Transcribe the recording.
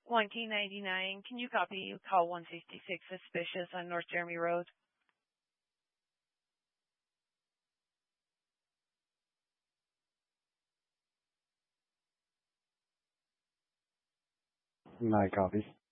1999. Can you copy call 156 suspicious on North Jeremy Road? My copy.